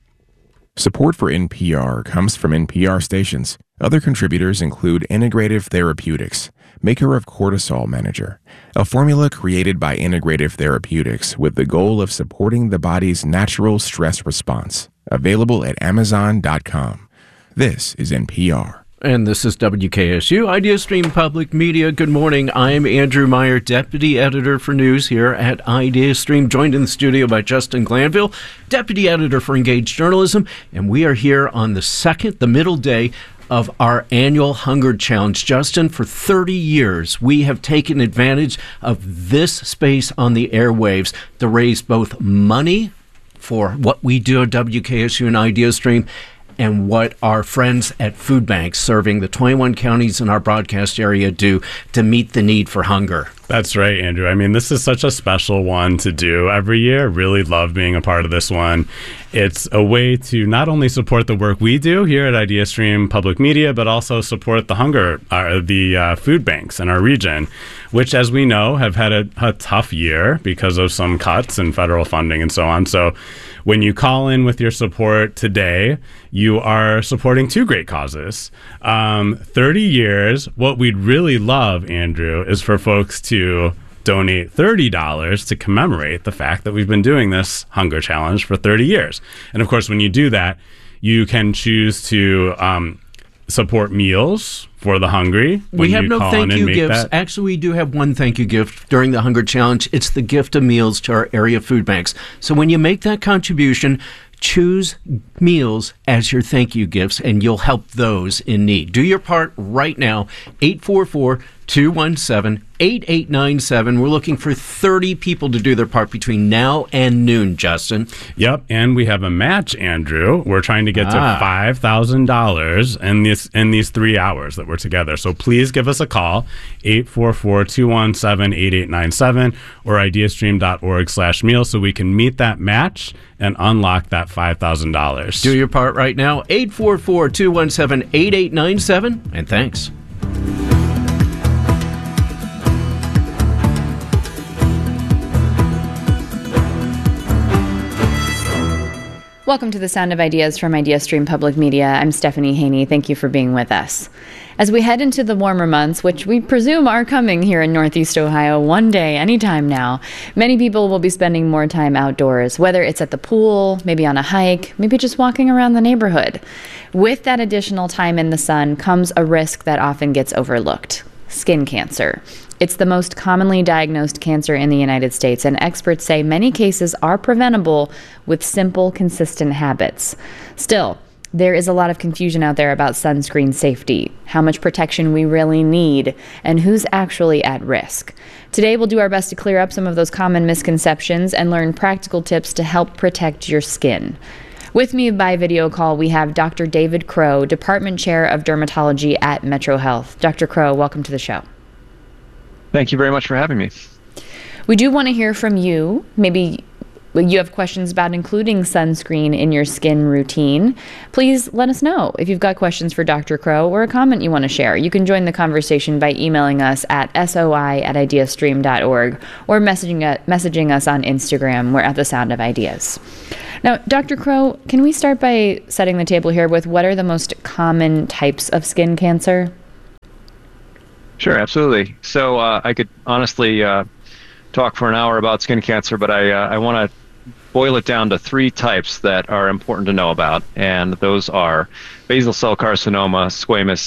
Support for NPR comes from NPR stations. Other contributors include Integrative Therapeutics, maker of Cortisol Manager, a formula created by Integrative Therapeutics with the goal of supporting the body's natural stress response. Available at Amazon.com. This is NPR. And this is WKSU Idea Stream Public Media. Good morning. I'm Andrew Meyer, Deputy Editor for News here at Idea Stream, joined in the studio by Justin Glanville, Deputy Editor for Engaged Journalism. And we are here on the middle day of our annual Hunger Challenge. Justin, for 30 years, we have taken advantage of this space on the airwaves to raise both money for what we do at WKSU and Idea Stream and what our friends at food banks serving the 21 counties in our broadcast area do to meet the need for hunger. That's right, Andrew. I mean, this is such a special one to do every year. Really love being a part of this one. It's a way to not only support the work we do here at Idea Stream Public Media, but also support the food banks in our region, which, as we know, have had a tough year because of some cuts in federal funding and so on. So when you call in with your support today, you are supporting two great causes. 30 years, what we'd really love, Andrew, is for folks to donate $30 to commemorate the fact that we've been doing this Hunger Challenge for 30 years. And of course, when you do that, you can choose to support meals for the hungry. We have no thank you gifts. Actually, we do have one thank you gift during the Hunger Challenge. It's the gift of meals to our area food banks. So when you make that contribution, choose meals as your thank you gifts, and you'll help those in need. Do your part right now. 844-217-8897. We're looking for 30 people to do their part between now and noon, Justin. Yep, and we have a match, Andrew. We're trying to get to $5,000 in these 3 hours that we're together. So please give us a call, 844-217-8897 or ideastream.org/meal so we can meet that match and unlock that $5,000. Do your part right now, 844-217-8897, and thanks. Welcome to the Sound of Ideas from Idea Stream Public Media. I'm Stephanie Haney. Thank you for being with us. As we head into the warmer months, which we presume are coming here in Northeast Ohio one day, anytime now, many people will be spending more time outdoors, whether it's at the pool, maybe on a hike, maybe just walking around the neighborhood. With that additional time in the sun comes a risk that often gets overlooked: skin cancer. It's the most commonly diagnosed cancer in the United States, and experts say many cases are preventable with simple, consistent habits. Still, there is a lot of confusion out there about sunscreen safety, how much protection we really need, and who's actually at risk. Today, we'll do our best to clear up some of those common misconceptions and learn practical tips to help protect your skin. With me by video call, we have Dr. David Crow, Department Chair of Dermatology at Metro Health. Dr. Crow, welcome to the show. Thank you very much for having me. We do want to hear from you. Maybe you have questions about including sunscreen in your skin routine. Please let us know if you've got questions for Dr. Crow or a comment you want to share. You can join the conversation by emailing us at soi@ideastream.org or messaging us on Instagram. We're at The Sound of Ideas. Now, Dr. Crow, can we start by setting the table here with what are the most common types of skin cancer? Sure, absolutely. So I could honestly talk for an hour about skin cancer, but I want to boil it down to 3 types that are important to know about, and those are basal cell carcinoma, squamous